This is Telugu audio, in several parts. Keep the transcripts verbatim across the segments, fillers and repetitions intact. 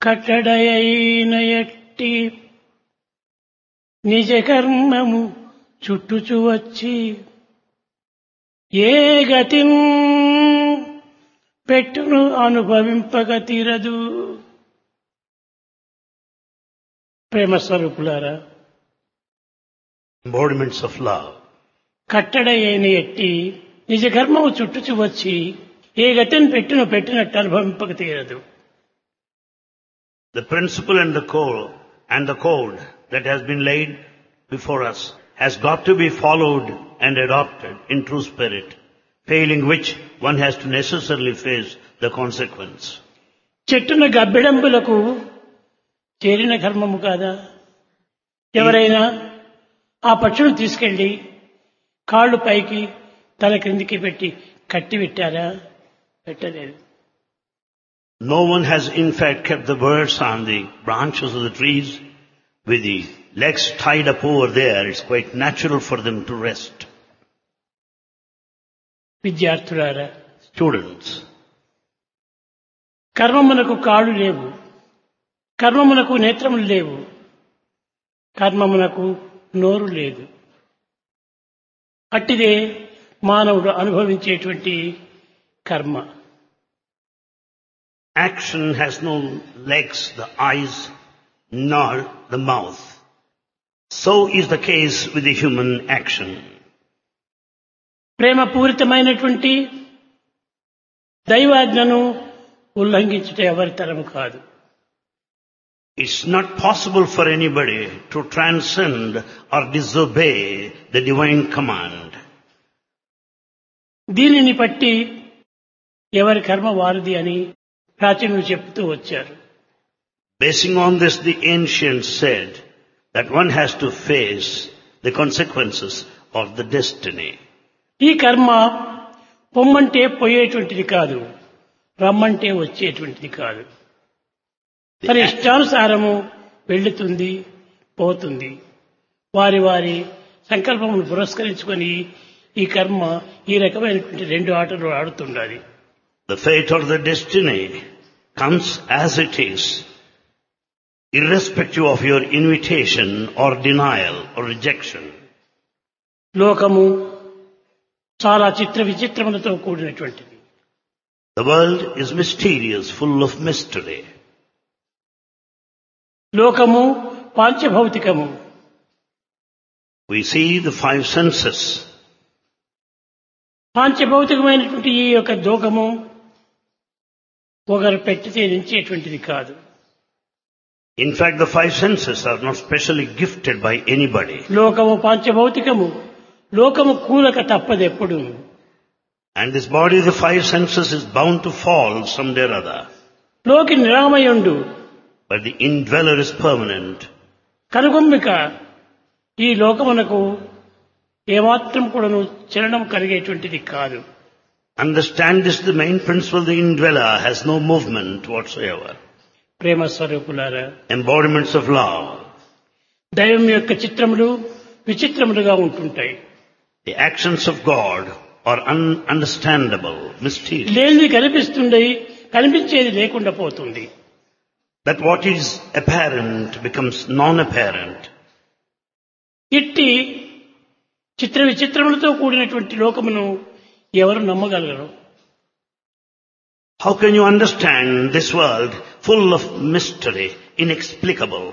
కట్టడయైన ఎట్టి నిజ కర్మము చుట్టుచు వచ్చి ఏ గతిం పెట్టును అనుభవింపక తీరదు. ప్రేమ స్వరూపులారా, embodiments of love. కట్టడయైన ఎట్టి నిజ కర్మము చుట్టుచు వచ్చి ఏ గతిని పెట్టును పెట్టినట్టు అనుభవింపక తీరదు. The principle and the code and the code that has been laid before us has got to be followed and adopted in true spirit, failing which one has to necessarily face the consequence. చెట్టున గబ్బెడంబులకు చేరిన కర్మము కాదా? ఎవరైనా ఆ పక్షును తీసుకెళ్లి కాళ్ళు పైకి తల క్రిందికి పెట్టి కట్టి పెట్టారా? పెట్టలేదు. No one has in fact kept the birds on the branches of the trees with the legs tied up over there. It's quite natural for them to rest. విద్యార్థులారా, Students, కర్మమునకు కాళ్ళు లేవు, కర్మమునకు నేత్రములు లేవు, కర్మమునకు నోరు లేదు. అట్టిదే మానవుడు అనుభవించేటువంటి కర్మ. action has no legs, the eyes, nor the mouth. So is the case with the human action. ప్రేమ పూరితమైనటువంటి దైవాజ్ఞను ఉల్లంఘించుట ఎవరి తరము కాదు. It's not possible for anybody to transcend or disobey the divine command. దీనిని బట్టి ఎవరి కర్మ వారిది అని ప్రాచీనులు చెప్తూ వచ్చారు. Basing on this, the ancients said that one has to face the consequences of the destiny. ఈ కర్మ పొమ్మంటే పోయేటువంటిది కాదు, రమ్మంటే వచ్చేటువంటిది కాదు. తన ఇష్టానుసారము వెళ్తుంది, పోతుంది. వారి వారి సంకల్పమును పురస్కరించుకొని ఈ కర్మ ఈ రకమైనటువంటి రెండు ఆటలు ఆడుతుండాలి. The fate or the destiny comes as it is, irrespective of your invitation or denial or rejection. లోకము చాలా చిత్ర విచిత్రములతో కూడినటువంటిది. The world is mysterious, full of mystery. లోకము పాంచభౌతికము. We see the five senses. పాంచభౌతికమైనటువంటి ఈ యొక్క లోకము ఒకరు పెట్టితే నించేటువంటిది కాదు. In fact, the five senses are not specially gifted by anybody. లోకము పాంచభౌతికము, లోకము కూలక తప్పదెప్పుడు. And this body, the five senses, is bound to fall someday or other. లోకి నిరామయుండు, But the indweller is permanent. కనుగొమ్మిక ఈ లోకమునకు ఏమాత్రం కూడాను చలనం కలిగేటువంటిది కాదు. Understand this, the main principle, the indweller has no movement whatsoever. ప్రేమ స్వరూపులారా, Embodiments of love. దైవం యొక్క చిత్రములు విచిత్రములుగా ఉంటుంటాయి. The actions of God are ununderstandable, mysterious. లేనిది కనిపిస్తుంది, కనిపించేది లేకుండా పోతుంది. That what is apparent becomes non-apparent. ఇట్టి చిత్ర విచిత్రములతో కూడినటువంటి లోకమును ఎవరు నమ్మగలరు? How can you understand this world full of mystery, inexplicable?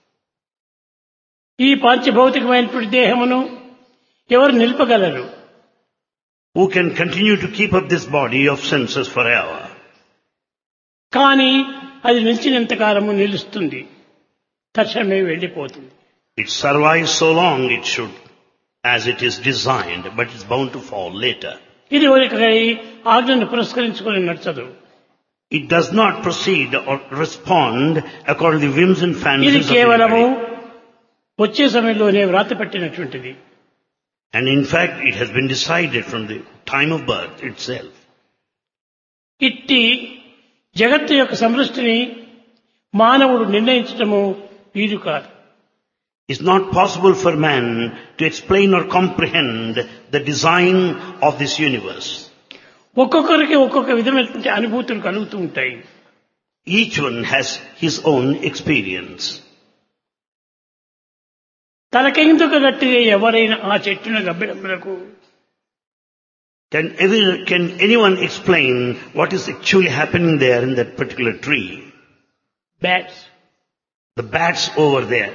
ఈ పాంచభౌతికమైనటువంటి దేహమును ఎవరు నిలుపగలరు? Who can continue to keep up this body of senses forever? కానీ అది నిలిచినంత కాలము నిలుస్తుంది, తక్షణమే వెళ్ళిపోతుంది. It survives so long it should, as it is designed, but it's bound to fall later. ఇది ఒకరి ఆజ్ఞను పురస్కరించుకొని నడచదు. It does not proceed or respond according to the whims and ఇది fancies of కేవలము anybody. వచ్చే సమయంలోనే వ్రాత పెట్టినటువంటిది. And in fact, it has been decided from the time of birth itself. ఇట్టి జగత్తు యొక్క సమృష్టిని మానవుడు నిర్ణయించటము వీలు కాదు. It's not possible for man to explain or comprehend the design of this universe. ఒక్కొక్కరికి ఒక్కొక్క విధమైనటువంటి అనుభూతులు కలుగుతూ ఉంటాయి. Each one has his own experience. తలకెందుకు గట్టిగా ఎవరైనా ఆ చెట్టును గబ్బిడములకు Can, every, can anyone explain what is actually happening there in that particular tree? Bats The bats over there.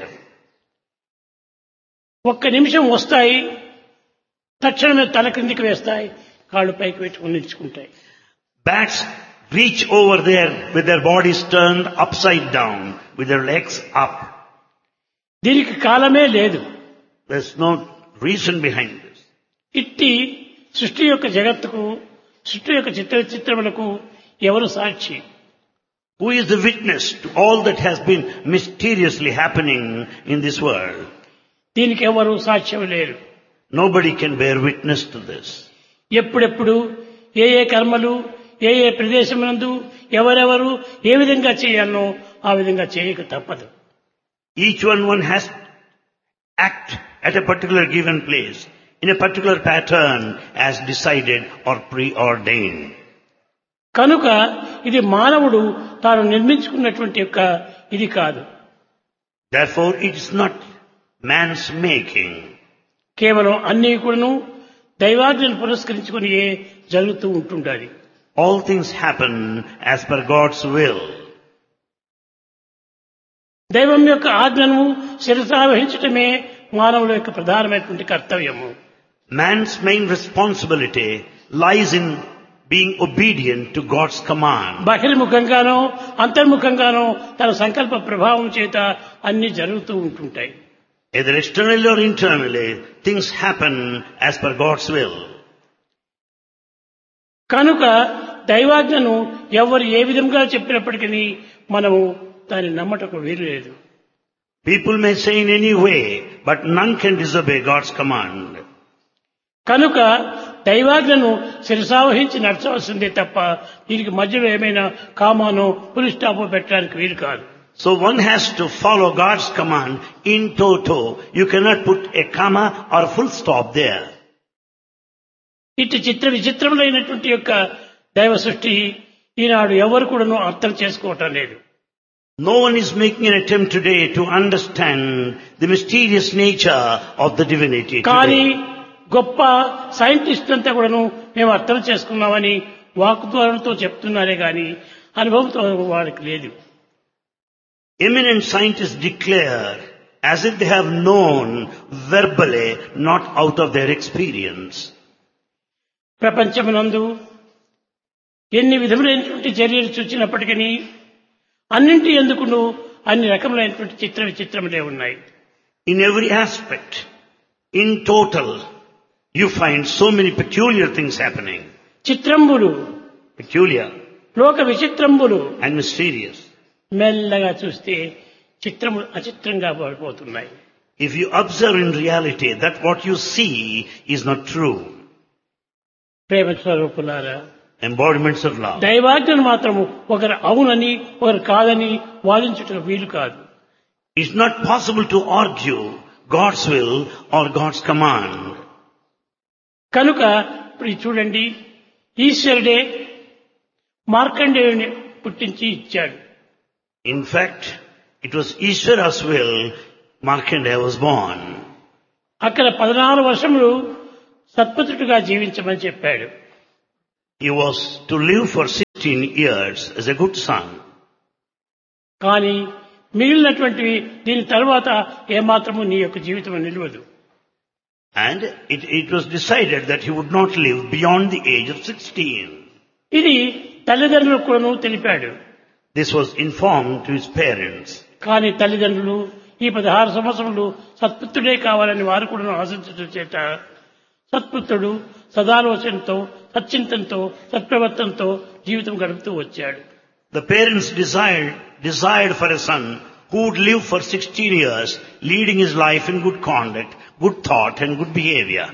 ఒక్క నిమిషం వస్తాయి, తక్షణమే తల క్రిందికి వేస్తాయి, కాళ్ళు పైకి పెట్టుకుని నిలుచుకుంటాయి. Bats reach over there with their bodies turned upside down, with their legs up. దీనికి కాలమే లేదు. There's no reason behind this. ఇట్టి సృష్టి యొక్క జగత్తుకు, సృష్టి యొక్క చిత్ర చిత్రములకు ఎవరు సాక్షి? Who is the witness to all that has been mysteriously happening in this world? దీనికి ఎవరు సాక్ష్యం లేరు. Nobody can bear witness to this. ఎప్పుడెప్పుడు ఏ ఏ కర్మలు ఏ ఏ ప్రదేశమునందు ఎవరెవరు ఏ విధంగా చేయాలనో ఆ విధంగా చేయక తప్పదు. Each one one has to act at a particular given place, in a particular pattern as decided or preordained. కనుక ఇది మానవుడు తాను నిర్మించుకున్నటువంటి యొక్క ఇది కాదు. Therefore it is not man's making. కేవలం అన్నీ కూడాను దైవాజ్ఞను పురస్కరించుకుని జరుగుతూ ఉంటుండాలి. All things happen as per God's will. దైవం యొక్క ఆజ్ఞను శిరసావహించటమే మానవుల యొక్క ప్రధానమైనటువంటి కర్తవ్యము. Man's main responsibility lies in being obedient to God's command. బహిర్ముఖంగానో అంతర్ముఖంగానో తన సంకల్ప ప్రభావం చేత అన్ని జరుగుతూ ఉంటుంటాయి. Either externally or internally, things happen as per God's will. కనుక దైవాజ్ఞను ఎవరు ఏ విధంగా చెప్పినప్పటికీ మనము దాన్ని నమ్మటకు వీలు లేదు. People may say in any way, but none can disobey God's command. కనుక దైవాజ్ఞను శిరసావహించి నడచవలసిందే తప్ప దీనికి మధ్యలో ఏమైనా కామానో పులి స్టాపో పెట్టడానికి వీలు కాదు. So one has to follow God's command in toto. You cannot put a comma or a full stop there. ఇటు చిత్ర విచిత్రములైనటువంటి యొక్క దైవ సృష్టి ఈనాడు ఎవరు కూడాను అర్థం చేసుకోవటం లేదు. No one is making an attempt today to understand the mysterious nature of the divinity కానీ today. గొప్ప సైంటిస్ట్ అంతా కూడాను మేము అర్థం చేసుకున్నామని వాక్ద్వారంతో చెప్తున్నారే గాని అనుభవంతో వారికి లేదు. Eminent scientists declare as if they have known verbally, not out of their experience. ప్రపంచమునందు ఎన్ని విధములైనటువంటి చర్యలు చూచినప్పటికీ అన్నింటి ఎందుకును అన్ని రకములైనటువంటి చిత్ర విచిత్రములే ఉన్నాయి. In every aspect, in total, you find so many peculiar things happening. చిత్రంబులు, Peculiar లోక విచిత్రంబులు. and mysterious. మెల్లగా చూస్తే చిత్రములు అచిత్రంగా పడిపోతున్నాయి. If you observe in reality that what you see is not true, ప్రేమ స్వరూపులారా, embodiments of love. దైవాజ్ఞను మాత్రము ఒకరు అవునని ఒకరు కాదని వాదించుటకు వీలు కాదు. It's not possible to argue God's will or God's command. కనుక ఇప్పుడు ఇది చూడండి, ఈశ్వరుడే మార్కండేయుని పుట్టించి ఇచ్చాడు. In fact, it was Ishvara's will Markandeya was born. అక్కడ పద్నాలుగు వర్షములు సత్పుత్రుడిగా జీవించమని చెప్పాడు. He was to live for sixteen years as a good son. కానీ మిగిలినటువంటివి దీని తర్వాత ఏమాత్రము నీ యొక్క జీవితం నిలవదు. And it, it was decided that he would not live beyond the age of sixteen. ఇది తల్లిదండ్రులకు కూడాను తెలిపాడు. This was informed to his parents. కానీ తల్లిదండ్రులు ఈ పదహారు సంవత్సరములు సత్పుత్రుడే కావాలని వారు కూడా ఆశించడం చేత సత్పుత్రుడు సదాలోచనతో సచ్చింతంతో సత్ప్రవర్తనతో జీవితం గడుపుతూ వచ్చాడు. The parents desired, desired for a son who would live for sixteen years, leading his life in good conduct, good thought and good behavior.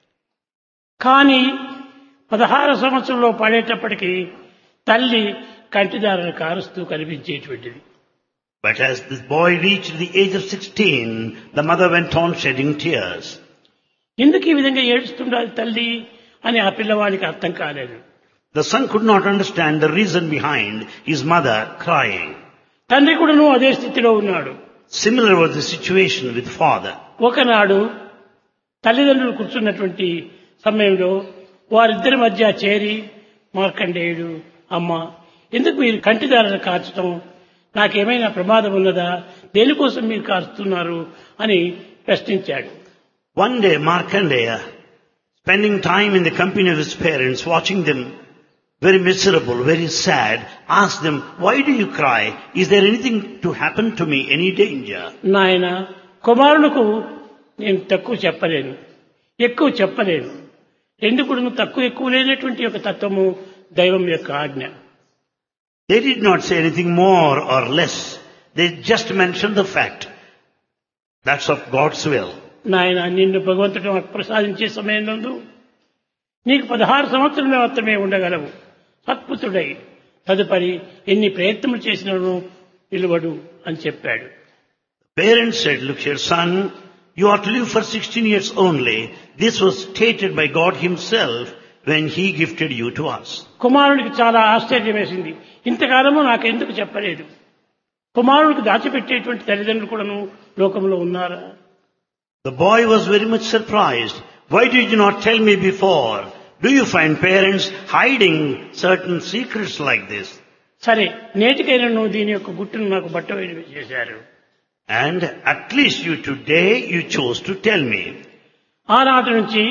కానీ పదహారు సంవత్సరంలో పడేటప్పటికీ తల్లి కంటిదారులు కారుస్తూ కనిపించేటువంటిది. But as this boy reached the age of sixteen, the mother went on shedding tears. ఎందుకు ఈ విధంగా ఏడుస్తుండాలి తల్లి అని ఆ పిల్లవాడికి అర్థం కాలేదు. The son could not understand the reason behind his mother crying. తండ్రి కూడాను అదే స్థితిలో ఉన్నాడు. Similar was the situation with father. ఒకనాడు తల్లిదండ్రులు కూర్చున్నటువంటి సమయంలో వారిద్దరి మధ్య చేరి మార్కండేయుడు, అమ్మ ఎందుకు మీరు కంటిదారులు కార్చడం, నాకేమైనా ప్రమాదం ఉన్నదా, దేనికోసం మీరు కారుస్తున్నారు అని ప్రశ్నించాడు. One day Markandeya, spending time in the company of his parents, watching them very miserable, very sad, asked them, why do you cry? Is there anything to happen to me, any danger? నాయన, కుమారులకు నేను తక్కువ చెప్పలేను, ఎక్కువ చెప్పలేను. ఎందుకు తక్కువ ఎక్కువ లేనటువంటి ఒక తత్వము దైవం యొక్క ఆజ్ఞ. They did not say anything more or less. They just mentioned the fact. That's of God's will. నాయన, నిన్ను భగవంతుడు నాకు ప్రసాదించే సమయం నందు నీకు పదహారు సంవత్సరాలు మాత్రమే ఉండగలవు. సత్పుత్రుడై తదుపరి ఎన్ని ప్రయత్నములు చేసినను నిలవడు అని చెప్పాడు. Parents said, look here son, you ought to live for sixteen years only. This was stated by God himself when he gifted you to us. కుమారుడికి చాలా ఆశ్చర్యం వేసింది. ఇంతకాలము నాకెందుకు చెప్పలేదు? కుమారుడికి దాచిపెట్టేటువంటి తల్లిదండ్రులు కూడాను లోకంలో ఉన్నారా? The boy was very much surprised. Why did you not tell me before? Do you find parents hiding certain secrets like this? సరే, నేటికైనా నువ్వు దీని యొక్క గుట్టును నాకు బట్ట చేశారు. And at least you today you chose to tell me. ఆనాటి నుంచి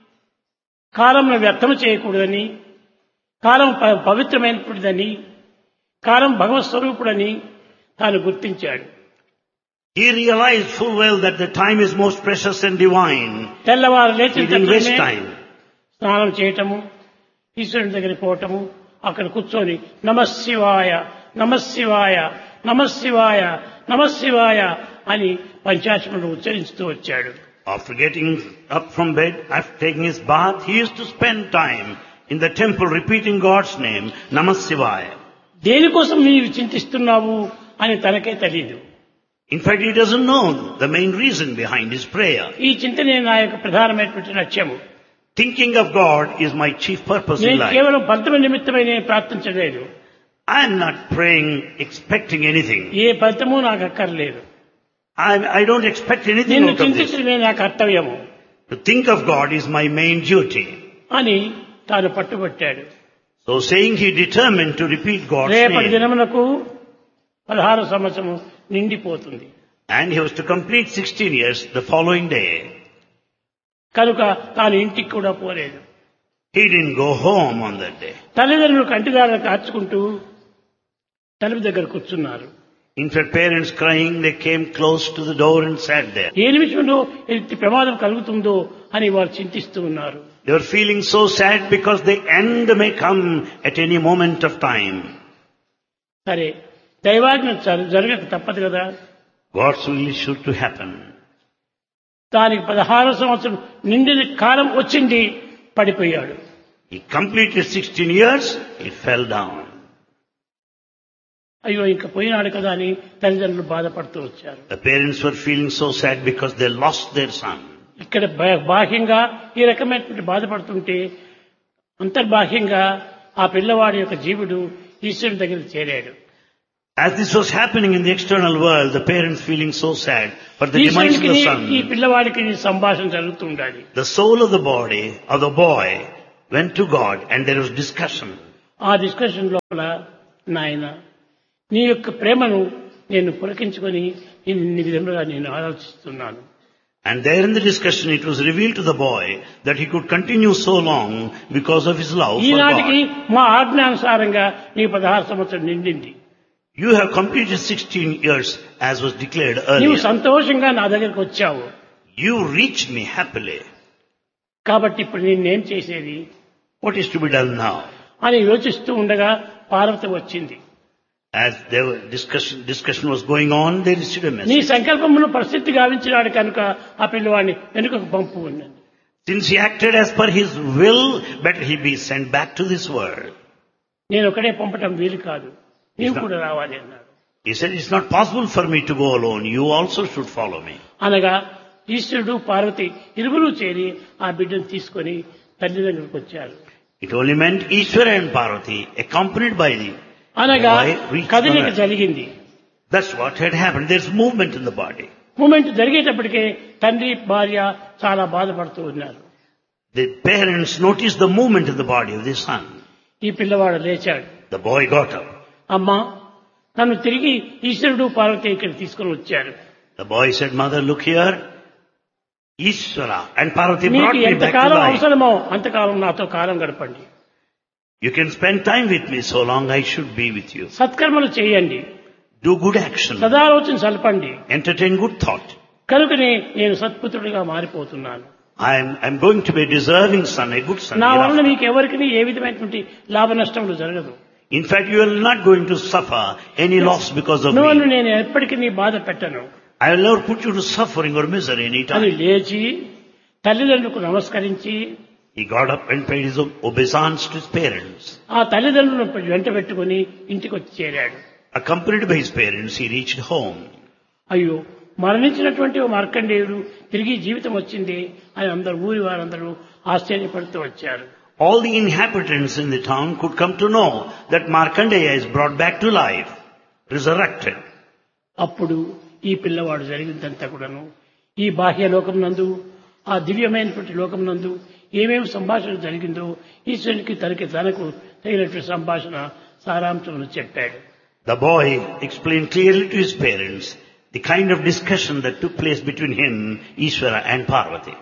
కాలంను వ్యర్థం చేయకూడదని, కాలం పవిత్రమైనటువంటిదని, కాలం భగవత్ స్వరూపుడని తాను గుర్తించాడు. He realized full well that the time is most precious and divine. తెల్లవారు లేచిన He didn't waste time. స్నానం చేయటము, ఈశ్వరుని దగ్గర పోవటము, అక్కడ కూర్చొని నమశివాయ నమశివాయ నమశివాయ నమశివాయ అని పంచాక్షరులు ఉచ్చరిస్తూ వచ్చాడు. After getting up from bed, after taking his bath, he used to spend time in the temple repeating God's name, Namah Shivaya. దేనికోసం నీవు చింతిస్తున్నావు అని తనకే తెలియదు. In fact, he doesn't know the main reason behind his prayer. ఈ చింతనే నా యొక్క ప్రధానమైనటువంటి లక్ష్యము. Thinking of God is my chief purpose in నేను life. కేవలం ఫలితమ నిమిత్తమై నేను ప్రార్థించలేదు. I am not praying expecting anything. ఏ ఫలితము నాకు అక్కర్లేదు. I, I don't expect anything నిన్ను out of this. చింతించడమే నా కర్తవ్యము To think of God is my main duty. అని తాను పట్టుబట్టాడు. So saying, he determined to repeat God's రేపటి name. దినమునకు పదహారు సంవత్సరము నిండిపోతుంది. And he was to complete sixteen years the following day. కనుక తాను ఇంటికి కూడా పోలేదు. He didn't go home on that day. తల్లిదండ్రులు కంటిదారులు కార్చుకుంటూ తలుపు దగ్గర కూర్చున్నారు. In fact, parents crying, they came close to the door and sat there. ఏ నిమిషంలో ఎట్టి ప్రమాదం కలుగుతుందో అని వారు చింతిస్తూ ఉన్నారు. They were feeling so sad because the end may come at any moment of time. సరే, దైవాజ్ఞ జరగక తప్పదు కదా. God's will is sure to happen. దానికి పదహారు సంవత్సరం నిండిన కాలం వచ్చింది, పడిపోయాడు. He completed sixteen years, he fell down. అయ్యో, ఇంకా పోయినాడు కదా అని తల్లిదండ్రులు బాధపడుతూ వచ్చారు. The parents were feeling so sad because they lost their son. ఇక్కడ బాహ్యంగా ఈ రకమైనటువంటి బాధపడుతుంటే అంతర్బాహ్యంగా ఆ పిల్లవాడి యొక్క జీవుడు ఈశ్వరుని దగ్గరికి చేరాడు. As this was happening in the external world, the parents feeling so sad for the demise of the ఈ son, పిల్లవాడికి సంభాషణ జరుగుతూ ఉండాలి. the soul of the body of the boy went to God and there was discussion. ఆ డిస్కషన్ లోపల, నాయన నీ యొక్క ప్రేమను నేను పులకించుకొని ఇన్ని విధములుగా నేను ఆలోచిస్తున్నాను. And there in the discussion it was revealed to the boy that he could continue so long because of his love for ఈనాటికి God. మా ఆజ్ఞానుసారంగా నీ పదహారు సంవత్సరం నిండింది. You have completed sixteen years as was declared నీవు earlier. సంతోషంగా నా దగ్గరికి వచ్చావు. You reached me happily. కాబట్టి ఇప్పుడు నేనేం చేసేది What is to be done now? అని యోచిస్తూ ఉండగా పార్వతి వచ్చింది. As their discussion, discussion was going on, they received a నీ message. సంకల్పమును పరిస్థితి గావించినాడు కనుక ఆ పిల్లవాడిని వెనుకకు పంపు ఉన్నది. Since he acted as per his will, better he be sent back to this world. నేను ఒకడే పంపటం వీలు కాదు, నీవు కూడా రావాలి అన్నాడు. He said, it's not possible for me to go alone. You also should follow me. అనగా ఈశ్వరుడు పార్వతి ఇరువురు చేరి ఆ బిడ్డను తీసుకొని తల్లిదండ్రులకు వచ్చారు. It only meant Ishvara and Parvati accompanied by the అనగా boy reached కదలిక the earth. జరిగింది. That's what had happened. There's movement in the body. Moment జరిగేటప్పటికే తండ్రి భార్య చాలా బాధపడుతూ ఉన్నారు. The parents noticed the movement in the body of the son. ఈ పిల్లవాడు లేచాడు. The boy got up. అమ్మా, నన్ను తిరిగి ఈశ్వరుడు పార్వతి ఇక్కడ తీసుకుని వచ్చారు. The boy said, Mother, look here. Ishvara and Parvati మీకు brought me back to ఎంతకాలం life. అవసరమో అంతకాలం నాతో కాలం గడపండి. You can spend time with me so long I should be with you. సత్కర్మలు చేయండి, Do good action. సదాలోచన సలపండి. Entertain good thought. కనుకనే నేను సత్పుత్రుడిగా మారిపోతున్నాను. I'm, I'm going to be a deserving son, a good son. నా వలన hereafter. మీకు ఎవరికి ఏ విధమైనటువంటి లాభ నష్టములు జరగదు. In fact, you are not going to suffer any loss because of నువ్వు me. నేను ఎప్పటికీ నీ బాధ పెట్టను I will never put you to suffering or misery any అని time. లేచి తల్లిదండ్రులకు నమస్కరించి He got up and paid his obeisance to his parents. ఆ తల్లిదండ్రులను వెంట పెట్టుకుని ఇంటికి వచ్చి చేరాడు. Accompanied by his parents, he reached home. అయ్యో, మరణించినటువంటి ఓ మార్కండేయుడు తిరిగి జీవితం వచ్చింది అని అందరు ఊరి వారందరూ ఆశ్చర్యపడుతూ వచ్చారు. All the inhabitants in the town could come to know that Markandeya is brought back to life, resurrected. అప్పుడు ఈ పిల్లవాడు జరిగిందంతా కూడాను ఈ బాహ్య లోకం నందు, ఆ దివ్యమైనటువంటి లోకం నందు ఏమేమి సంభాషణ జరిగిందో ఈశ్వరునికి తనకి తనకు తగినటువంటి సంభాషణ సారాంశమును చెప్పాడు. The boy explained clearly to his parents the kind of discussion that took place between him, Ishvara and Parvati.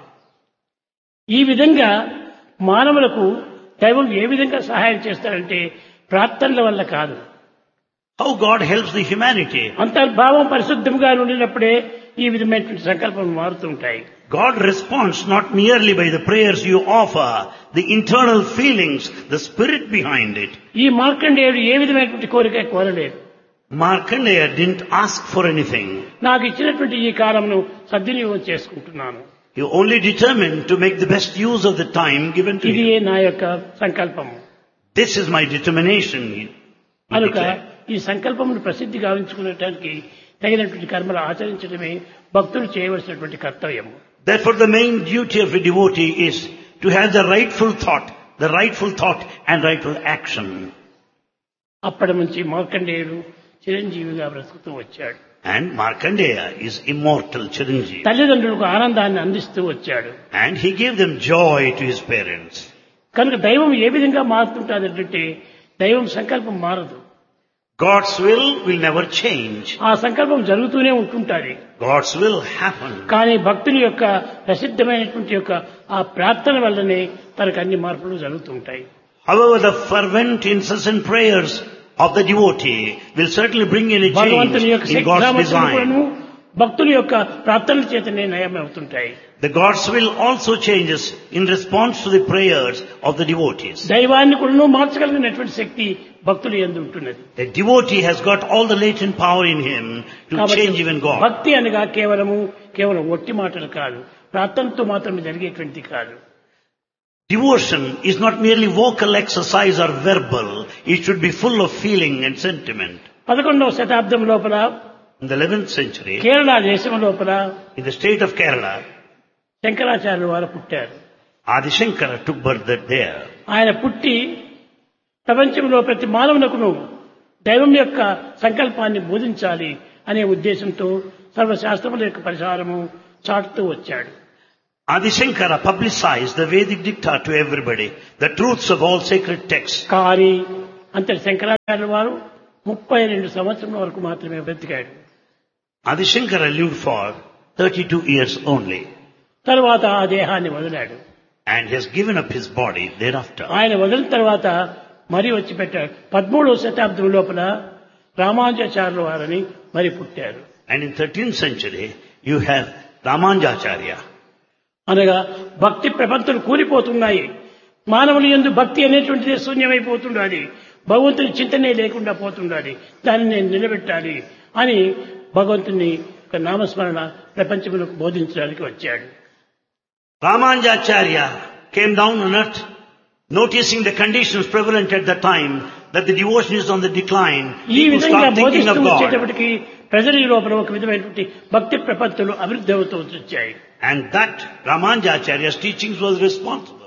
ఈ విధంగా మానవులకు దైవం ఏ విధంగా సహాయం చేస్తాడంటే ప్రార్థనల వల్ల కాదు. How God helps the humanity. అంతర్భావం పరిశుద్ధంగా ఉండినప్పుడే ఈ విధమైనటువంటి సంకల్పం మారుతుంటాయి. God responds not merely by the prayers you offer, the internal feelings, the spirit behind it. ఈ మార్కండేయుడు ఏ విధమైనటువంటి కోరిక కోరలేదు. Markandeya didn't ask for anything. నాకు ఇచ్చినటువంటి ఈ కాలంను సద్వినియోగం చేసుకుంటున్నాను. He only determined to make the best use of the time given to ఇది him. నా యొక్క సంకల్పము. This is my determination. he కనుక declared. ఈ సంకల్పమును ప్రసిద్ధి గావించుకునేటానికి తగినటువంటి కర్మలు ఆచరించడమే భక్తులు చేయవలసినటువంటి కర్తవ్యము. Therefore the main duty of a devotee is to have the rightful thought, the rightful thought and rightful action. అప్పటి నుంచి మార్కండేయుడు చిరంజీవిగా బ్రతుకుతూ వచ్చాడు. And Markandeya is immortal Chiranjeevi. తల్లిదండ్రులకు ఆనందాన్ని అందిస్తూ వచ్చాడు. And he gave them joy to his parents. కనుక దైవం ఏ విధంగా మారుతుంటాదంటే దైవం సంకల్పం మారదు. God's will will never change. ఆ సంకల్పం జరుగుతూనే ఉంటుంటాది. God's will happen. కానీ భక్తుని యొక్క ప్రసిద్ధమైనటువంటి యొక్క ఆ ప్రార్థన వల్లనే తనకు అన్ని మార్పులు జరుగుతుంటాయి. However, the fervent incessant prayers of the devotee will certainly bring in a change భగవంతుని యొక్క in God's శక్తిసామర్థ్యములను design. భక్తుల యొక్క ప్రార్థనల చేతనే నయమవుతుంటాయి. The God's will also changes in response to the prayers of the devotees. దైవాన్ని కూడా మార్చగలిగినటువంటి శక్తి భక్తులు యందు ఉంటున్నది. The devotee has got all the latent power in him to కాబట్టి change even God. భక్తి అనగా కేవలము కేవలం ఒట్టి మాటలు కాదు, ప్రార్థనతో మాత్రమే జరిగేటువంటిది కాదు. Devotion is not merely vocal exercise or verbal. It should be full of feeling and sentiment. పదకొండవ శతాబ్దం లోపల In the eleventh century, Kerala దేశం లోపల in the state of Kerala, శంకరాచార్యుల వారు పుట్టారు. Adi Shankara took birth there. ఆయన పుట్టి ప్రపంచంలో ప్రతి మానవునకును దైవం యొక్క సంకల్పాన్ని బోధించాలి అనే ఉద్దేశంతో సర్వశాస్త్రముల యొక్క పరిహారము చాటుతూ వచ్చాడు. Adi Shankara publicized the Vedic dicta to everybody, the truths of all sacred texts. కానీ అంతటి శంకరాచార్యుల వారు ముప్పై రెండు సంవత్సరం వరకు మాత్రమే బ్రతికాడు. Adi Shankara lived for thirty-two years only తర్వాత ఆ దేహాన్ని వదిలాడు. and has given up his body thereafter. ఆయన వదిలిన తర్వాత మరి వచ్చి పెట్టాడు. పదమూడవ శతాబ్దం లోపల రామానుజాచార్యుల వారని మరి పుట్టారు. And in thirteenth century, you have Ramanujacharya. అనగా భక్తి ప్రపంచలు కూలిపోతున్నాయి. మానవుల యందు భక్తి అనేటువంటిది శూన్యమైపోతుండాలి. భగవంతుని చింతనే లేకుండా పోతుండాలి. దాన్ని నేను నిలబెట్టాలి అని భగవంతుని యొక్క నామస్మరణ ప్రపంచములకు బోధించడానికి వచ్చాడు. Ramanujacharya came down on earth, noticing the conditions prevalent at the time, that the devotion is on the decline. ఈ People విధంగా start thinking బోధిస్తూ of God. వచ్చేటప్పటికి ప్రజల లోపల ఒక విధమైనటువంటి భక్తి ప్రపత్తులు అభివృద్ధి అవుతూ వచ్చాయి. And that Ramanujacharya's teachings was responsible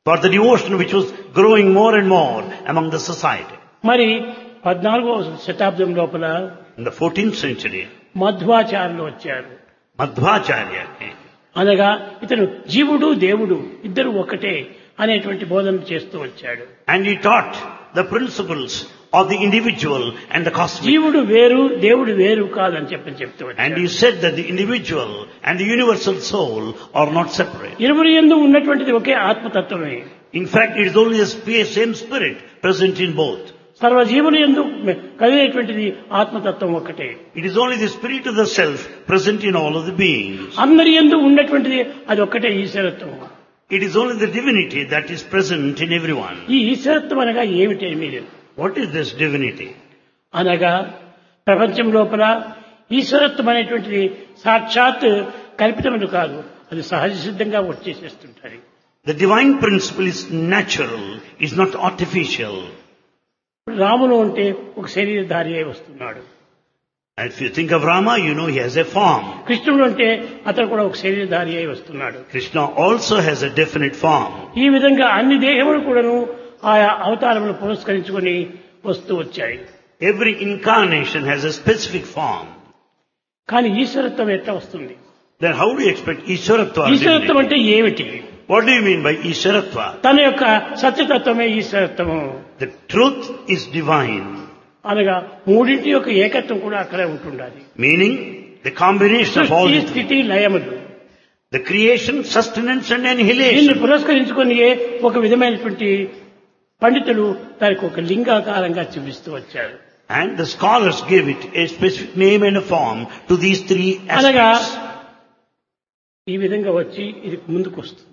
for the devotion which was growing more and more among the society. మరి పద్నాలుగో శతాబ్దం లోపల In the fourteenth century, మధ్వాచార్యులు వచ్చారు. Madhvacharya came. అనగా ఇతను జీవుడు దేవుడు ఇద్దరు ఒకటే అనేటువంటి బోధన చేస్తూ వచ్చాడు. And he taught the principles of the individual and the cosmic. జీవుడు వేరు దేవుడు వేరు కాదని చెప్పని చెప్తూ And వచ్చాడు. he said that the individual and the universal soul are not separate. ఇరువురి యందు ఉన్నటువంటిది ఒకే ఆత్మతత్వమే. In fact, it is only the sp- same spirit present in both. సర్వజీవుల యందు కలిగేటువంటిది ఆత్మతత్వం ఒకటే. It is only the spirit of the self present in all of the beings. అందరి యందు ఉన్నటువంటిది అది ఒక్కటే ఈశ్వరత్వం. It is only the divinity that is present in everyone. ఈ ఈశ్వరత్వం అనగా ఏమిటి మీరు What is this divinity? అనగా ప్రపంచం లోపల ఈశ్వరత్వం అనేటువంటిది సాక్షాత్ కల్పితములు కాదు, అది సహజ సిద్ధంగా వచ్చేసేస్తుంటారు. The divine principle is natural, is not artificial. రాముడు అంటే ఒక శరీరధారి అయి వస్తున్నాడు. And if you think of Rama, you know he has a form. కృష్ణుడు అంటే అతను కూడా ఒక శరీరధారి అయి వస్తున్నాడు. Krishna also has a definite form. ఈ విధంగా అన్ని దేహములు కూడాను ఆయా అవతారములు పురస్కరించుకొని వస్తూ వచ్చాయి. Every incarnation has a specific form. కానీ ఈశ్వరత్వం ఎట్లా వస్తుంది? Then how do you expect Ishwaratva? ఈశ్వరత్వం అంటే ఏమిటి? What do you mean by Ishwaratva? తన యొక్క సత్యతత్వమే ఈశ్వరత్వము. The truth is divine. అనగా మూడింటి యొక్క ఏకత్వం కూడా అక్కడే ఉంటుండాలి. Meaning the combination of all సృష్టి the, స్థితి లయములు the creation, sustenance and దీన్ని annihilation. పురస్కరించుకొని ఒక విధమైనటువంటి పండితులు దానికి ఒక లింగాకారంగా చూపిస్తూ వచ్చారు. And the scholars gave it a specific name and a form to these three అనగా aspects. ఈ విధంగా వచ్చి ఇది ముందుకు వస్తుంది,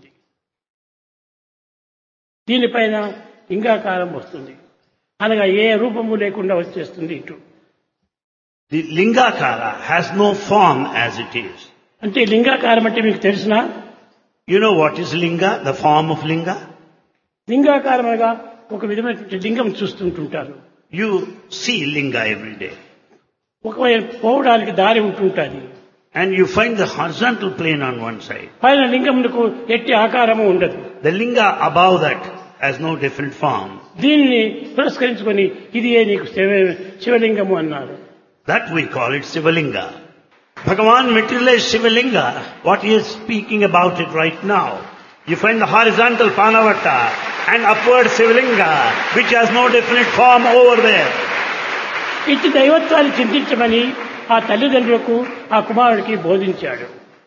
దీనిపైన లింగాకారం వస్తుంది, అనగా ఏ రూపము లేకుండా వచ్చేస్తుంది ఇటు. The Lingakara has no form as it is. అంటే లింగాకారం అంటే మీకు తెలిసినా? You know what is Linga, the form of Linga? లింగాకారం అనగా ఒక విధమైనటువంటి లింగం చూస్తుంటుంటారు. You see Linga every day. ఒకవేళ పోవడానికి దారి ఉంటుంటుంది. And you find the horizontal plane on one side. పైన లింగమునకు ఎట్టి ఆకారము ఉండదు. The Linga above that has no definite form. దీనిని పురస్కరించుకొని ఇది ఏ నీకు శివ- శివలింగము అన్నారు. That we call it Sivalinga. Bhagavan materialized Sivalinga, what he is speaking about it right now. You find the horizontal Panavata and upward Sivalinga, which has no definite form over there. ఇట్టి దైవత్వాన్ని చింతించమని ఆ తల్లిదండ్రులకు ఆ కుమారుడికి బోధించాడు.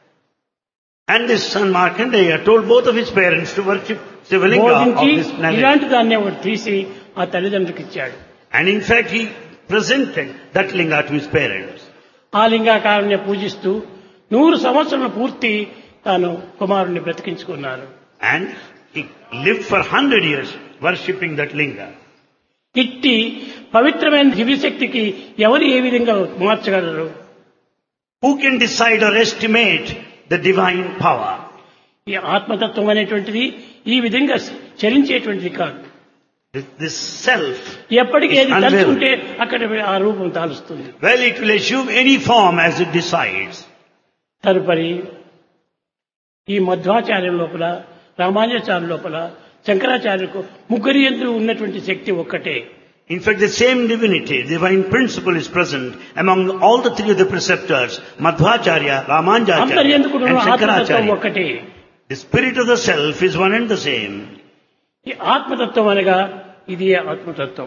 And this son Markandeya told both of his parents to worship Sivalinga of బోధించి this planet. ఇలాంటి దాన్ని ఒకటి తీసి ఆ తల్లిదండ్రులకు ఇచ్చాడు. And in fact he presented that linga to his parents. ఆ లింగాకారాన్ని పూజిస్తూ నూరు సంవత్సరాల పూర్తి తాను కుమారుణ్ణి బ్రతికించుకున్నారు. And he lived for hundred years worshipping that linga. ఇట్టి పవిత్రమైన దివ్యశక్తికి ఎవరు ఏ విధంగా మార్చగలరు? Who can decide or estimate the divine power? ఈ ఆత్మతత్వం అనేటువంటిది ఈ విధంగా చలించేటువంటిది కాదు. This, this self, ఎప్పటికీ ఏది It's తలుచుకుంటే అక్కడ ఆ రూపం తాలుస్తుంది. well, it will assume any form as it decides. తదుపరి ఈ మధ్వాచార్యం లోపల, రామానుజాచార్య లోపల, శంకరాచార్యులకు ముగ్గురి యందు ఉన్నటువంటి శక్తి ఒక్కటే. In fact, the same divinity, divine principle is present among all the three of the preceptors, Madhvacharya, అందరి Ramanujacharya యందు కూడా and ఆత్మతత్వం Shankaracharya. ఒక్కటే. The spirit of the self is one and the same. ఈ ఆత్మతత్వం అనగా ఇది ఆత్మతత్వం.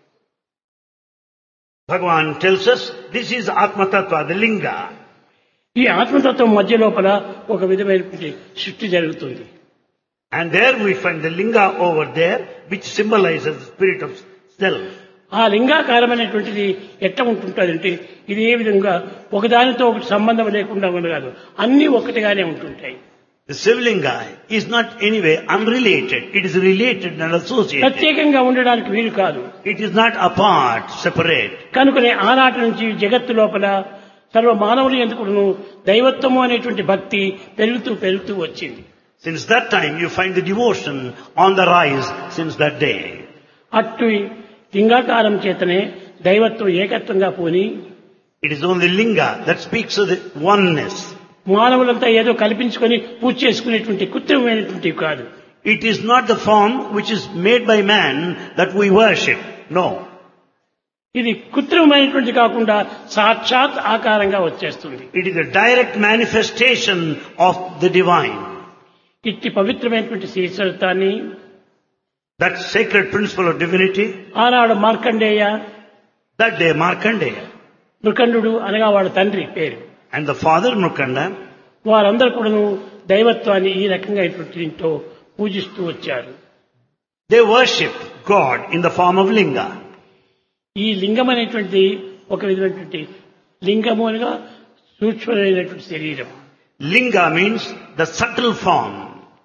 Bhagavan tells us this is Atma Tattva, the linga. ఈ ఆత్మతత్వం మధ్య లోపల ఒక విధమైనటువంటి సృష్టి జరుగుతుంది. And there we find the linga over there, which symbolizes the spirit of self. ఆ లింగాకారం అనేటువంటిది ఎట్లా ఉంటుంటుంది అంటే ఇది ఏ విధంగా ఒకదానితో ఒకటి సంబంధం లేకుండా ఉండదు, అన్ని ఒకటిగానే ఉంటుంటాయి. The Sivalinga is not anyway unrelated. It is related and associated. ప్రత్యేకంగా ఉండడానికి వీలు కాదు. It is not apart, separate. కనుకనే ఆనాటి నుంచి జగత్తు లోపల సర్వ మానవులు ఎందుకును దైవత్వము అనేటువంటి భక్తి పెరుగుతూ పెరుగుతూ వచ్చింది. Since that time you find the devotion on the rise since that day. అటు లింగాకారం చేతనే దైవత్వం ఏకత్వంగా పోని It is only linga that speaks of the oneness. మానవులంతా ఏదో కల్పించుకొని పూజ చేసుకునేటువంటి కృత్రిమైనటువంటివి కాదు. It is not the form which is made by man that we worship. No. ఇది కృత్రిమమైనటువంటి కాకుండా సాక్షాత్ ఆకారంగా వచ్చేస్తుంది. It is a direct manifestation of the divine. ఇట్టి పవిత్రమైనటువంటి శ్రీచరితాన్ని, That sacred principle of divinity, ఆనాడు Markandeya, that day Markandeya Mrikandu అనగా వాడి తండ్రి పేరు, and the father Mrukanda, వారందరూ కూడాను దైవత్వాన్ని ఈ రకంగా దీంతో పూజిస్తూ వచ్చారు. they worshipped God in the form of linga. ఈ లింగం అనేటువంటిది ఒక విధమైనటువంటి లింగము అనగా సూక్ష్మమైనటువంటి శరీరం. Linga means the subtle form.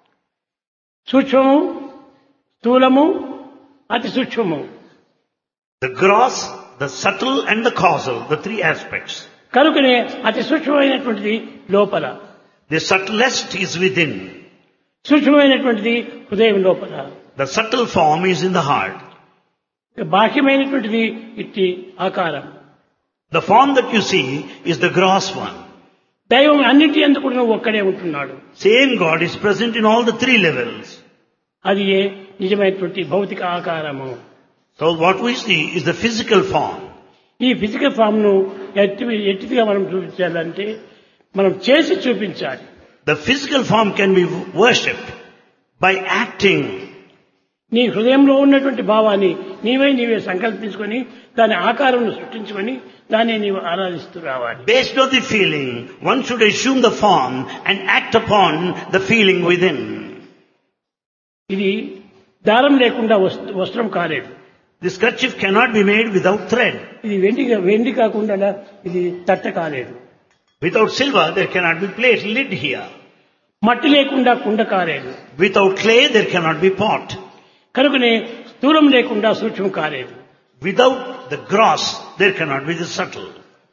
సూక్ష్మము, స్థూలము, అతి సూక్ష్మము. The gross, the subtle and the causal, the three aspects. కనుకనే అతి సూక్ష్మమైనటువంటిది లోపల, The subtlest is within. సూక్ష్మమైనటువంటిది హృదయం లోపల, The subtle form is in the heart. బాహ్యమైనటువంటిది ఇట్టి ఆకారం. The form that you see is the gross one. దైవం అన్నింటి యందు కూడా ఒక్కడే ఉంటున్నాడు. Same God is present in all the three levels. అది ఏ నిజమైనటువంటి భౌతిక ఆకారము. So what we see is the physical form. ఈ ఫిజికల్ ఫామ్ ను ఎట్టి ఎట్టిగా మనం చూపించాలంటే మనం చేసి చూపించాలి. The physical form can be worshipped by acting. నీ హృదయంలో ఉన్నటువంటి భావాన్ని నీవే నీవే సంకల్పించుకొని దాని ఆకారం సృష్టించుకొని దాన్ని నీవు ఆరాధిస్తూ రావాలి. Based on the feeling, one should assume the form and act upon the feeling within. ఇది దారం లేకుండా వస్త్ర- వస్త్రం కాలేదు. This kerchief cannot be made without thread. ఇది వెండి వెండి కాకుండా ఇది తట్ట కాలేదు. Without silver, there cannot be plate, lid here. మట్టి లేకుండా కుండ కాలేదు. Without clay, there cannot be pot. కనుకనే స్థూలం లేకుండా సూక్ష్మం కాలేదు. Without the gross, there cannot be the subtle.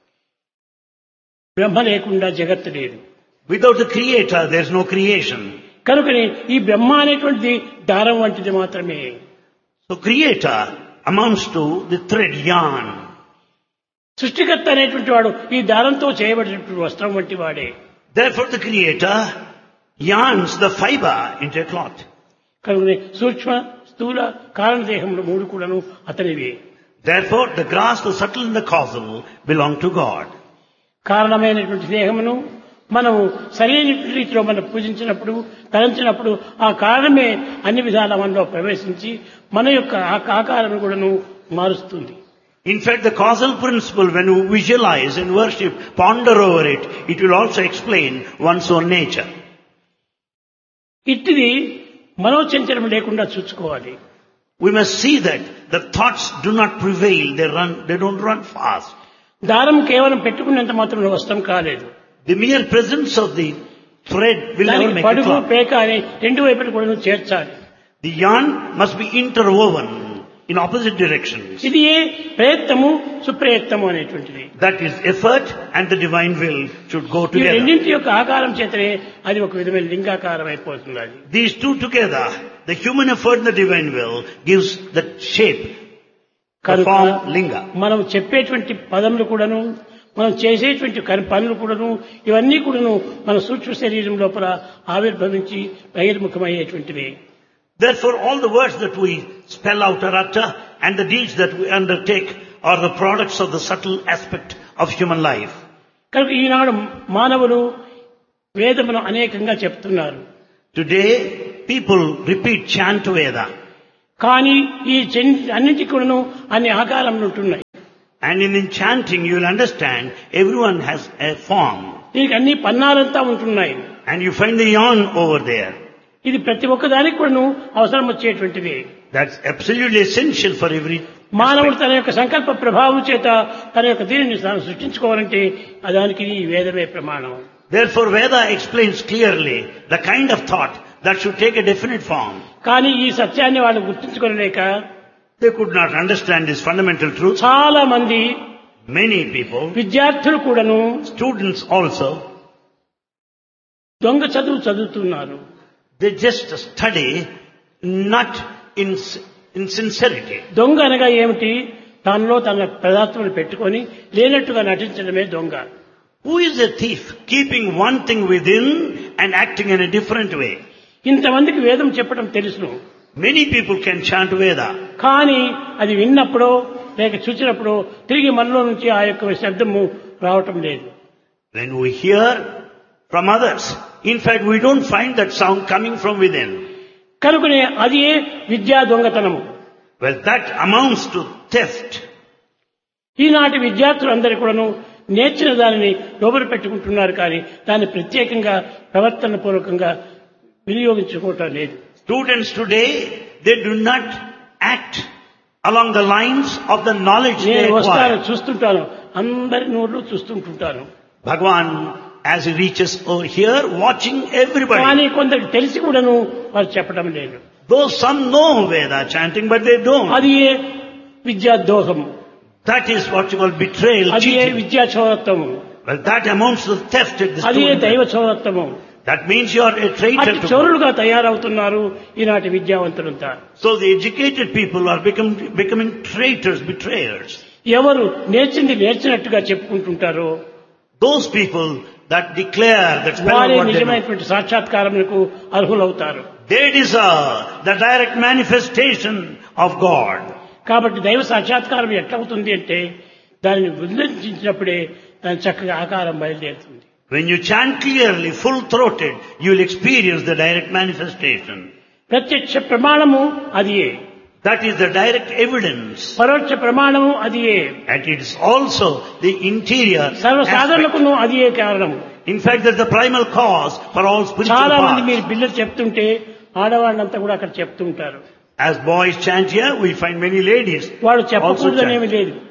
బ్రహ్మ లేకుండా జగత్తు లేదు. Without the creator, there is no creation. కనుకనే ఈ బ్రహ్మ అనేటువంటిది దారం వంటిది మాత్రమే. So creator amounts to the thread yarn. సృష్టికర్త అనేటువంటి వాడు ఈ దారంతో చేయబడినటువంటి వస్త్రం వంటి వాడే. Therefore the creator yarns the fiber into a cloth. కనుకనే సూక్ష్మ, స్థూల, కారణదేహములు మూడు కూడాను అతనివే. Therefore the gross, the subtle and the causal belong to God. కారణమైనటువంటి దేహమును మనము సరైన రీతిలో మనం పూజించినప్పుడు, తలంచినప్పుడు ఆ కారణమే అన్ని విధాల మనలో ప్రవేశించి మన యొక్క ఆకారం కూడాను మారుస్తుంది. In fact, the causal principle, when you visualize and worship, ponder over it, it will also explain one's own nature. ఇట్టిది మనోచంచలం లేకుండా చూసుకోవాలి. We must see that the thoughts do not prevail, they run, they don't run fast. దారం కేవలం పెట్టుకున్నంత మాత్రం వస్త్రం కాలేదు. The mere presence of the thread will never దానికి make a పడుగు, cloth. పేక అని రెండు వైపులు కూడా చేర్చాలి. The yarn must be interwoven in opposite directions. ఇది ఏ ప్రయత్నము, సుప్రయత్నము అనేటువంటిది. That is effort and the divine will should go ఈ together. రెండింటి యొక్క ఆకారం చేతనే అది ఒక విధమైన లింగాకారం అయిపోతుంది. అది These two together, the human effort and the divine will, gives the shape, the కనుక form, linga. మనం చెప్పేటువంటి పదములు కూడాను, మనం చేసేటువంటి కర్- పనులు కూడాను, ఇవన్నీ కూడాను మన సూక్ష్మ శరీరం లోపల ఆవిర్భవించి బహిర్ముఖమయ్యేటువంటివి. Therefore, all the words that we spell out or utter and the deeds that we undertake are the products of the subtle aspect of human life. కనుక ఈనాడు మానవులు వేదమును అనేకంగా చెప్తున్నారు. Today, people repeat chant Veda. కానీ ఈ చెన్- అన్నింటికి కూడాను అన్ని ఆకారములు ఉంటున్నాయి. And in enchanting, you will understand everyone has a form. దీనికి అన్ని పన్నాలంతా ఉంటున్నాయి. And you find the yarn over there. ఇది ప్రతి ఒక్క దానికి కూడాను అవసరం వచ్చేటువంటిది. That's absolutely essential for every మానవుడు aspect. తన యొక్క సంకల్ప ప్రభావం చేత తన యొక్క దీనిని తాను సృష్టించుకోవాలంటే దానికి ఈ వేదమే ప్రమాణం. Therefore, Veda explains clearly the kind of thought that should take a definite form. కానీ ఈ సత్యాన్ని వాళ్ళు గుర్తించుకోలేక They could not understand this fundamental truth. చాలా మంది Many people, విద్యార్థులు కూడాను students also, దొంగ చదువు చదువుతున్నారు. they just study not in, in sincerity. దొంగ అనగా ఏమిటి? తనలో తన ప్రదాత్మను పెట్టుకొని లేనట్టుగా నటించడమే దొంగ. Who is a thief? Keeping one thing within and acting in a different way. ఇంతమందికి వేదం చెప్పడం తెలుసును. Many people can chant Veda. కానీ అది విన్నప్పుడు లేక చూసినప్పుడు తిరిగి మనలో నుంచి ఆ యొక్క శబ్దము రావటం లేదు. When we hear from others, in fact we don't find that sound coming from within. కనుకనే అది విద్యా దొంగతనము. Well, that amounts to theft. ఈనాటి విద్యార్థులందరూ కూడాను నేర్చిన దానిని లోబడి పెట్టుకుంటున్నారు కానీ దాన్ని ప్రత్యేకంగా ప్రవర్తన పూర్వకంగా వినియోగించుకోవటం లేదు. Students today, they do not act along the lines of the knowledge they నేను వస్తాను acquire. చూస్తుంటాను, అందరి నోళ్ళు చూస్తుంటుంటాను. Bhagavan, as he reaches over here, watching everybody. కానీ కొందరికి తెలిసి కూడాను వారు చెప్పడం లేదు. Though some know Veda chanting, but they don't. అది విద్యా దోహము, That is what you call betrayal, అది cheating. విద్యా చౌరత్వము, Well, that amounts to theft at the అది దైవ student. చౌరత్వము. That means you are a traitor అతి to God. చౌరులుగా తయారవుతున్నారు ఈనాటి విద్యావంతులంతా. So the educated people are become, becoming traitors, betrayers. ఎవరు నేర్చింది నేర్చినట్టుగా చెప్పుకుంటుంటారో Those people that declare, that spell వారే out what they know, నిజమైనటువంటి సాక్షాత్కారములకు అర్హులవుతారు. they deserve the direct manifestation of God. కాబట్టి దైవ సాక్షాత్కారం ఎట్లవుతుంది అంటే దానిని ఉల్లంఘించినప్పుడే దాని చక్కగా ఆకారం బయలుదేరుతుంది. When you chant clearly, full-throated, you will experience the direct manifestation. ప్రత్యక్ష ప్రమాణము అదియే, That is the direct evidence. పరోక్ష ప్రమాణము అదియే, And it is also the interior సర్వ aspect. సాధనకును అదియే కారణము. In fact, that's the primal cause for all spiritual చాలా మంది paths. మీరు పిల్లలు చెప్తుంటే ఆడవాళ్ళంతా కూడా అక్కడ చెప్తూ ఉంటారు. As boys chant here, we find many ladies వాడు also చెప్పకూడదనేమి chant. లేదు.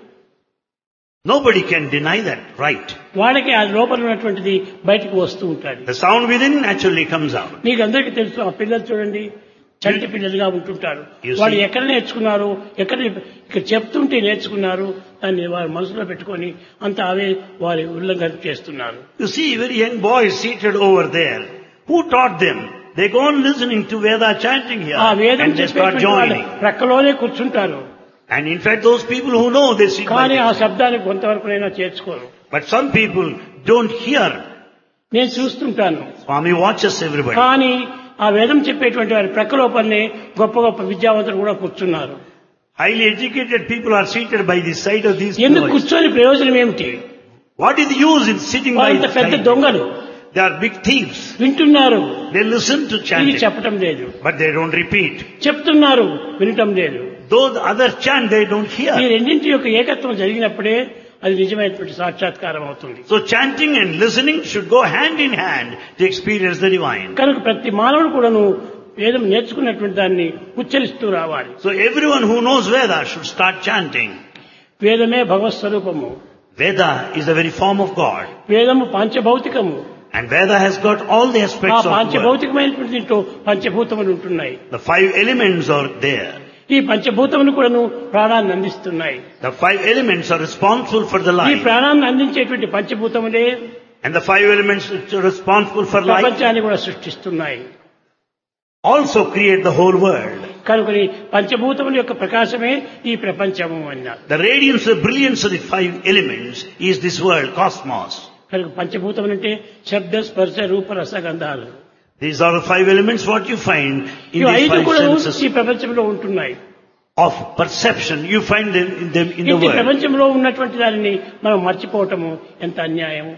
Nobody can deny that, right? వాళ్ళకి ఆ లోపల ఉన్నటువంటిది బయటకు వస్తూ ఉంటాడు. The sound within naturally comes out. మీకు అందరికీ తెలుసు, ఆ పిల్లలు చూడండి చంటి పిల్లలుగా ఉంటుంటారు. You see- వాళ్ళు ఎక్కడ నేర్చుకున్నారు, ఎక్కడ ఇక్కడ చెప్తుంటే నేర్చుకున్నారు, దాన్ని వారు మనసులో పెట్టుకొని అంత అవే వారి ఉల్లంఘన చేస్తున్నారు. You see very young boys seated over there. Who taught them? They go on listening to Veda chanting here ఆ వేదం and they start చెప్పేటువంటి వాళ్ళు joining. ప్రక్కలోనే కూర్చుంటారు. And in fact, those people who know, they sit by కానీ ఆ this. శబ్దాన్ని కొంతవరకునైనా చేర్చుకోరు. But some people don't hear. నేను చూస్తుంటాను. Swami watches everybody. కానీ ఆ వేదం చెప్పేటువంటి వారి ప్రక్క లోపలనే గొప్ప గొప్ప విద్యావంతులు కూడా కూర్చున్నారు. Highly educated people are seated by the side of these ఎందుకు boys. కూర్చొని ప్రయోజనం ఏమిటి? What is the use in sitting by వాళ్ళంత the పెద్ద side? దొంగలు They are big thieves. వింటున్నారు, They listen to ఇది chanting, చెప్పటం లేదు. but they don't repeat. చెప్తున్నారు, వినటం లేదు. Though the others chant, they don't ఈ hear. రెండింటి యొక్క ఏకత్వం జరిగినప్పుడే అది నిజమైనటువంటి సాక్షాత్కారం అవుతుంది. So chanting and listening should go hand in hand to experience the divine. కనుక ప్రతి మానవుడు కూడాను వేదం నేర్చుకున్నటువంటి దాన్ని ఉచ్చరిస్తూ రావాలి. So everyone who knows Veda should start chanting. వేదమే భగవత్ స్వరూపము, Veda is the very form of God. వేదము పాంచభౌతికము. And Veda has got all the ఆ aspects of the world. పాంచభౌతికమైనటువంటి దీంట్లో పంచభూతములు ఉంటున్నాయి. The five elements are there. ఈ పంచభూతములు కూడాను ప్రాణాన్ని అందిస్తున్నాయి. The five elements are responsible for the ఈ life. ప్రాణాన్ని అందించేటువంటి పంచభూతములే And the five elements which are responsible for life ప్రపంచాన్ని కూడా సృష్టిస్తున్నాయి. also create the whole world. కనుకని పంచభూతముల యొక్క ప్రకాశమే ఈ ప్రపంచము అన్నారు. The radiance, the brilliance of the five elements is this world, cosmos. కనుక పంచభూతములు అంటే శబ్ద స్పర్శ రూప రస గంధాలు. These are the five elements what you find in ఇవి these ఐదు five కూడా senses ఈ ప్రపంచంలో ఉంటున్నాయి. of perception. You find them in them in the ఇంటి world. ప్రపంచంలో ఉన్నటువంటి దానిని మనం మర్చిపోవటము ఎంత అన్యాయము.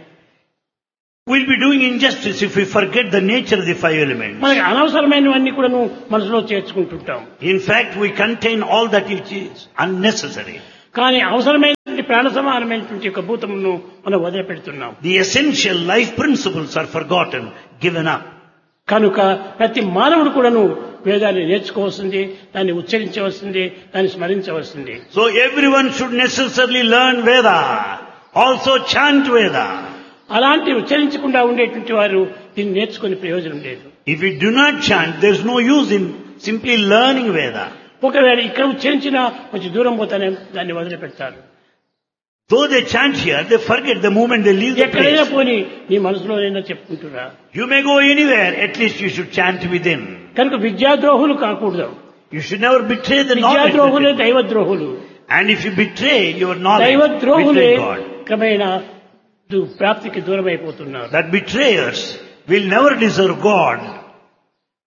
We'll be doing injustice if we forget the nature of the five elements. మనకి అనవసరమైనవన్నీ కూడాను మనసులో చేర్చుకుంటుంటాం. In fact, we contain all that which is unnecessary. కానీ అవసరమైనటువంటి ప్రాణ సమానమైనటువంటి యొక్క భూతమును మనం వదిలిపెడుతున్నాం. The essential life principles are forgotten, given up. కనుక ప్రతి మానవుడు కూడాను వేదాన్ని నేర్చుకోవాల్సింది, దాన్ని ఉచ్చరించవలసింది, దాన్ని స్మరించవలసింది. So everyone should necessarily learn Veda, also chant Veda. అలాంటి ఉచ్చరించకుండా ఉండేటువంటి వారు దీన్ని నేర్చుకునే ప్రయోజనం లేదు. If we do not chant, there is no use in simply learning Veda. ఒకవేళ ఇక్కడ ఉచ్చరించినా కొంచెం దూరం పోతానే దాన్ని వదిలిపెడతారు. Though they chant here, they forget the moment they leave the ఎక్కడైనా place. పోని నీ మనసులోనైనా చెప్పుకుంటురా. You may go anywhere, at least you should chant within. కనుక విద్యాద్రోహులు కాకూడదు. You should never betray the knowledge. విద్యాద్రోహులే దైవద్రోహులు. And if you betray your knowledge, దైవద్రోహులే betray God. క్రమేణా దు- ప్రాప్తికి దూరం అయిపోతున్నారు. That betrayers will never deserve God.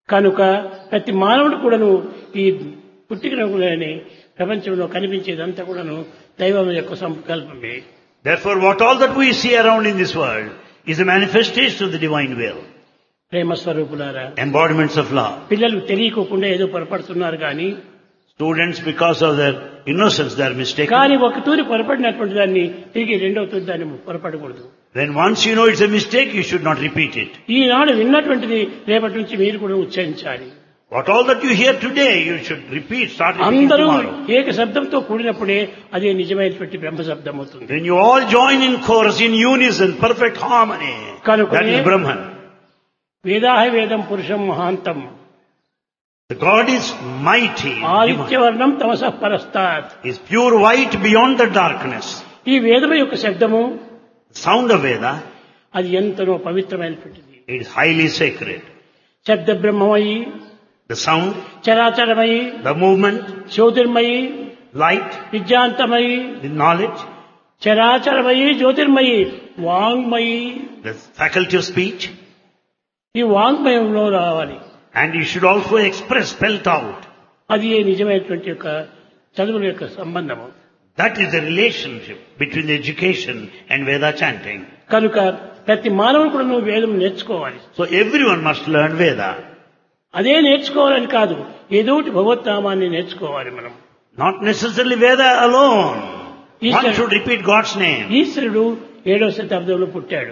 కనుక ప్రతి మానవుడు కూడాను ఈ పుట్టికలోని ప్రపంచంలో కనిపించేదంతా కూడాను దైవం యొక్క సంకల్పమే. Therefore, what all that we see around in this world is a manifestation of the divine will. ప్రేమ స్వరూపులారా, Embodiments of love. పిల్లలు తెలియకోకుండా ఏదో పొరపడుతున్నారు కానీ Students, because of their innocence, they are mistaken. కానీ ఒక తూరి పొరపడినటువంటి దాన్ని తిరిగి రెండవ తూరి దాన్ని పొరపడకూడదు. When once you know it's a mistake, you should not repeat it. ఈనాడు విన్నటువంటిది రేపటి నుంచి మీరు కూడా ఉచ్చరించాలి. What all that you hear today, you should repeat, start repeating అందరూ tomorrow. ఏక శబ్దంతో కూడినప్పుడే అదే నిజమైనటువంటి బ్రహ్మ శబ్దం అవుతుంది. When you all join in chorus, in unison, perfect harmony, that is Brahman. వేదాహ వేదం పురుషం మహాంతం. The God is mighty, ఆదిత్యవర్ణం తమసః పరస్తాత్. is pure white beyond the darkness. ఈ వేదము యొక్క శబ్దము, Sound of Veda, అది ఎంతనో పవిత్రమైనటువంటిది. it is highly sacred. శబ్ద బ్రహ్మమయి, The sound, చరాచరమయి, the movement, Jyotirmayi, light, విద్యాంతమయి, the knowledge, చరాచరమయి, Jyotirmayi, వాంగ్మయి. the faculty of speech, ఈ వాంగ్మయంలో రావాలి. and you should also express, spelt out. అది ఏ నిజమైనటువంటి యొక్క చదువుల యొక్క సంబంధము. That is the relationship between the education and Veda chanting. కనుక ప్రతి మానవుడు కూడా నువ్వు వేదం నేర్చుకోవాలి. So everyone must learn Veda. అదే నేర్చుకోవాలని కాదు, ఏదో ఒకటి భగవద్నామాన్ని నేర్చుకోవాలి మనం. Not necessarily Veda alone. One Easter- should repeat God's name. ఈశ్వరుడు ఏడవ శతాబ్దంలో పుట్టాడు.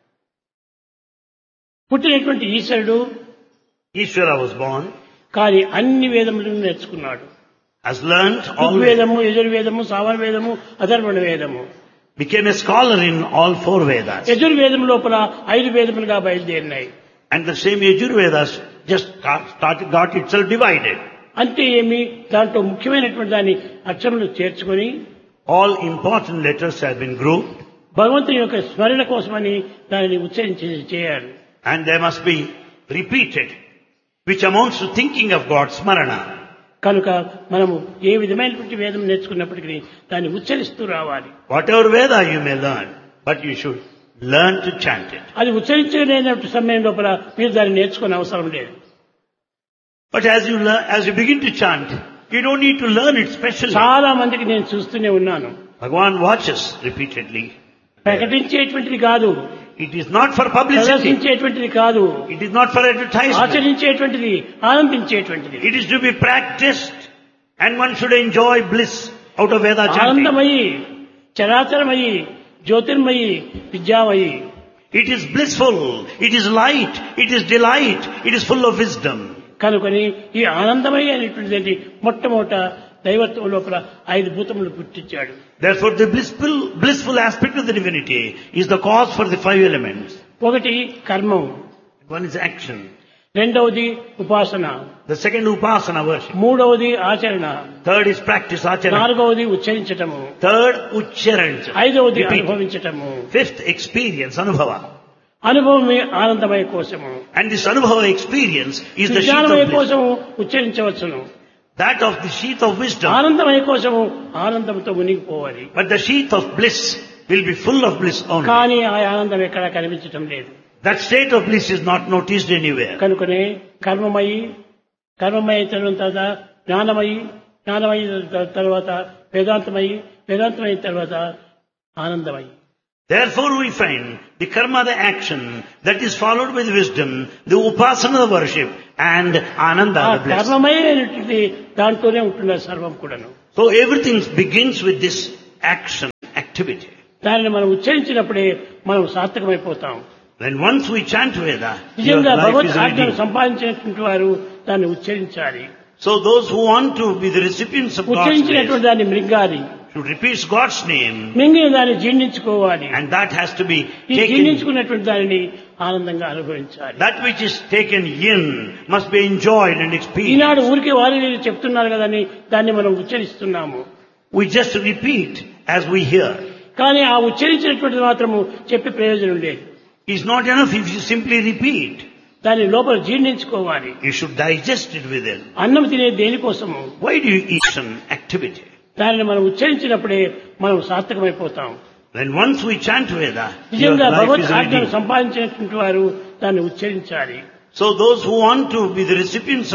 పుట్టినటువంటి ఈశ్వరుడు Ishvara was born, కానీ అన్ని వేదములను నేర్చుకున్నాడు. has learnt all, ఋగ్వేదము, యజుర్వేదము, సామవేదము, అధర్వణ వేదము. became a scholar in all four Vedas. యజుర్వేదం లోపల ఐదు వేదములుగా బయలుదేరినాయి. And the same Yajurvedas just got, started, got itself divided. అంటే ఏమి, దాంట్లో ముఖ్యమైనటువంటి దాన్ని అక్షరములు చేర్చుకొని All important letters have been grouped, భగవంతుని యొక్క స్మరణ కోసమని దానిని ఉచ్చరించి చేయాలి. and they must be repeated, which amounts to thinking of God's smarana. కనుక మనము ఏ విధమైనటువంటి వేదం నేర్చుకున్నప్పటికీ దాన్ని ఉచ్చరిస్తూ రావాలి. Whatever Veda you may learn, but you should learn to chant it. అది ఉచ్చరించలేనటువంటి సమయం లోపల మీరు దాన్ని నేర్చుకునే అవసరం లేదు. But as you learn, as you begin to chant, you don't need to learn it specially. చాలా మందికి నేను చూస్తూనే ఉన్నాను. Bhagavan watches repeatedly. ప్రకటించేటువంటిది కాదు, It is not for publicity. ప్రదర్శించేటువంటిది కాదు, It is not for advertisement. ఆచరించేటువంటిది, ఆనందించేటువంటిది. It is to be practiced, and one should enjoy bliss out of Veda chanting. ఆనందమయి, చరాచరమయి, Jyotirmayi, విద్యామయి. It is blissful, it is light, it is delight, it is full of wisdom. కనుకొని ఈ ఆనందమయి అనేటువంటిది మొట్టమొదట దైవత్వం లోపల ఐదు భూతములు పుట్టించాడు. Therefore, the blissful, blissful aspect of the divinity is the cause for the five elements. ఒకటి కర్మం, One is action. రెండవది ఉపాసన, The second, upasana worship. మూడవది ఆచరణ, Third is practice, acharana. నాలుగవది ఉచ్చరించటము, Third, uchcharancha. ఐదవది Repeat. అనుభవించటము. Fifth, experience, anubhava. అనుభవమే ఆనందమయ కోశము. And this anubhava experience is the sheath విజ్ఞానమయ of bliss. కోశము ఉచ్చరించవచ్చును. That of the sheath of wisdom. ఆనందమయ కోశము ఆనందంతో మునిగిపోవాలి. But the sheath of bliss will be full of bliss only. కానీ ఆ ఆనందం ఎక్కడా కనిపించటం లేదు. That state of bliss is not noticed anywhere. కనుకనే కర్మమయి, కర్మమయ తర్వాత జ్ఞానమయి, జ్ఞానమయ తర్వాత వేదాంతమయి, వేదాంతమైన తర్వాత ఆనందమయి. Therefore we find the karma, the action, that is followed by the wisdom, the upasana, the worship, and ananda, ఆ the bliss. కర్మమయమైనటువంటి దాంట్లోనే ఉంటున్నారు సర్వం కూడాను. So everything begins with this action, activity. దానిని మనం ఉచ్చరించినప్పుడే మనం సార్థకమైపోతాం. When once we chant Veda, your నిజంగా life భగవత్ is ఆజ్ఞను redeemed. సంపాదించినటువంటి వారు దాన్ని ఉచ్చరించాలి. So those who want to be the recipients of God's ఉచ్చరించినటువంటి grace దాన్ని మృంగాలి, should repeat God's name, మింగిన దాన్ని జీర్ణించుకోవాలి. and that has to be ఈ taken. జీర్ణించుకున్నటువంటి దానిని ఆనందంగా అనుభవించాలి. That which is taken in must be enjoyed and experienced. ఈనాడు ఊరికే వారి చెప్తున్నారు కదని దాన్ని మనం ఉచ్చరిస్తున్నాము. We just repeat as we hear. కానీ ఆ ఉచ్చరించినటువంటిది మాత్రము చెప్పే ప్రయోజనం లేదు. It's not enough if you simply repeat. దాని లోపల జీర్ణించుకోవాలి. You should digest it within. అన్నం తినే దేనికోసము? Why do you eat some activity? దానిని మనం ఉచ్చరించినప్పుడే మనం సార్థకమైపోతాం. When once we chant Veda, your నిజంగా life భగవత్ is ఆజ్ఞను redeemed. సంపాదించినటువంటి వారు దాన్ని ఉచ్చరించాలి. So those who want to be the recipients